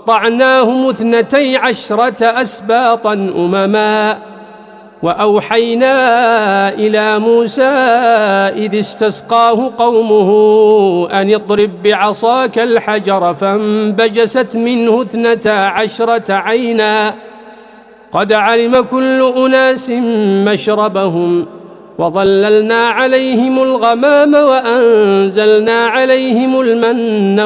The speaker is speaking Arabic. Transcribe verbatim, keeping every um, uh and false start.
وقطعناهم اثنتي عشرة أسباطا أمما وأوحينا إلى موسى إذ استسقاه قومه أن اضرب بعصاك الحجر فانبجست منه اثنتا عشرة عينا قد علم كل أناس مشربهم وظللنا عليهم الغمام وأنزلنا عليهم المن